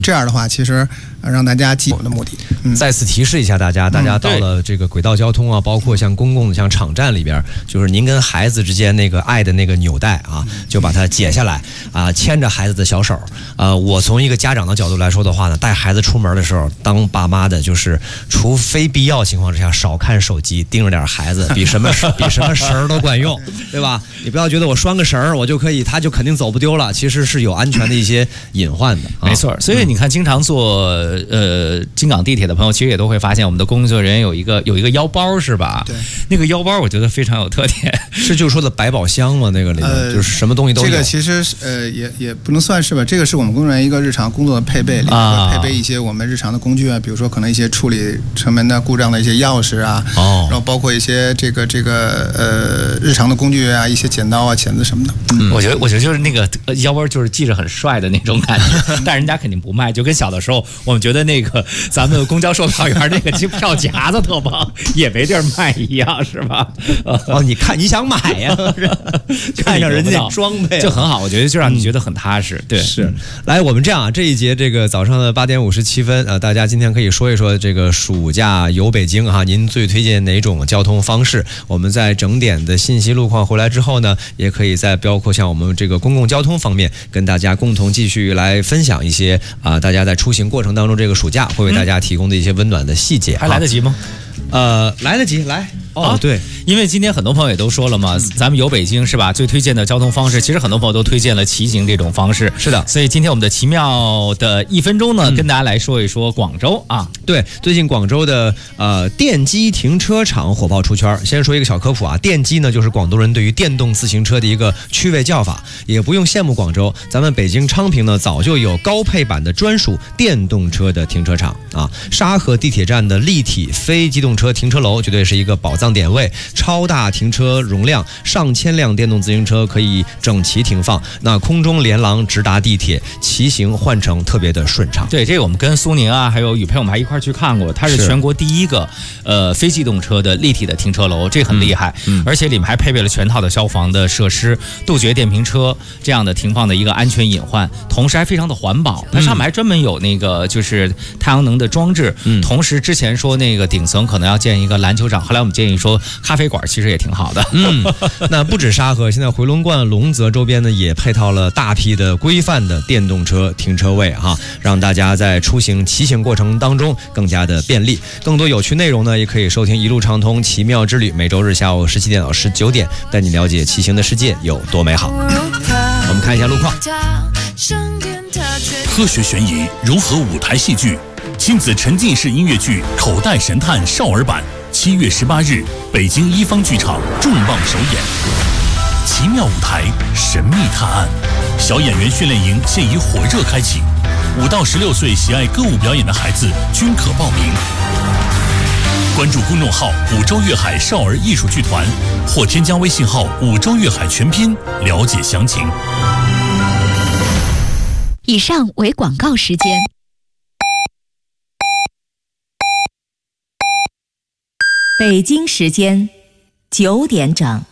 这样的话，其实让大家记我们的目的。 再次提示一下大家，大家到了这个轨道交通啊，包括像公共的像场站里边，就是您跟孩子之间那个爱的那个纽带啊，就把它解下来啊，牵着孩子的小手啊。我从一个家长的角度来说的话呢，带孩子出门的时候，当爸妈的就是除非必要情况之下，少看手机，盯着点孩子，比什么绳儿都管用，对吧？你不要觉得我拴个绳儿我就可以，他就肯定走不丢了，其实是有安全的一些隐患的。 没错，所以你看，经常坐京港地铁的朋友，其实也都会发现，我们的工作人员有一个腰包，是吧？ 对， 那个腰包我觉得非常有特点， 是就是说的百宝箱嘛，那个里面就是什么东西都有。 这个其实也不能算是吧，这个是我们工作人员一个日常工作的配备，里面会配备一些我们日常的工具啊，比如说可能一些处理城门的故障的一些钥匙啊，然后包括一些这个日常的工具啊，一些剪刀啊、钳子什么的。 我觉得就是那个腰包就是系着很帅的那种感觉，但人家肯定不卖，就跟小的时候我们觉得那个咱们公交售票员那个票夹子特棒，也没地儿卖一样，是吧？ 你看你想买呀，看上人家那装备就很好，我觉得就让你觉得很踏实。对， 是。来，我们这样啊，这一节这个早上的8点57分大家今天可以说一说这个暑假游北京哈，您最推荐哪种交通方式？我们在整点的信息路况回来之后呢，也可以在包括像我们这个公共交通方面，跟大家共同继续来分享一些大家在出行过程当中这个暑假会为大家提供的一些温暖的细节。 还来得及吗？ 来得及，来。对， 因为今天很多朋友也都说了嘛，咱们游北京是吧？最推荐的交通方式，其实很多朋友都推荐了骑行这种方式。 是的， 所以今天我们的奇妙的1分钟呢，跟大家来说一说广州啊。 对，最近广州的电机停车场火爆出圈。先说一个小科普啊，电机呢就是广东人对于电动自行车的一个趣味叫法，也不用羡慕广州，咱们北京昌平呢早就有高配版的专属电动车的停车场啊。沙河地铁站的立体非机动车停车楼绝对是一个宝藏点位，超大停车容量，上千辆电动自行车可以整齐停放，那空中连廊直达地铁，骑行换乘特别的顺畅。 对，这个我们跟苏宁啊还有宇培我们还一块去看过，它是全国第一个非机动车的立体的停车楼，这很厉害。而且里面还配备了全套的消防的设施，杜绝电瓶车这样的停放的一个安全隐患，同时还非常的环保。它上面还专门有那个就是太阳能的装置，同时之前说那个顶层可能要建一个篮球场，后来我们建议说咖啡馆其实也挺好的。 那不止沙河，现在回龙观、龙泽周边呢也配套了大批的规范的电动车停车位哈，让大家在出行骑行过程当中更加的便利。更多有趣内容呢，也可以收听一路畅通奇妙之旅，每周日下午17点到19点，带你了解骑行的世界有多美好。我们看一下路况。 科学悬疑融合舞台戏剧，亲子沉浸式音乐剧《口袋神探》少儿版，7月18日，北京一方剧场重磅首演。奇妙舞台，神秘探案，小演员训练营现已火热开启，5到16岁喜爱歌舞表演的孩子均可报名。关注公众号“五洲粤海少儿艺术剧团”，或添加微信号“五洲粤海全拼”了解详情。 以上为广告时间。 北京时间9点整。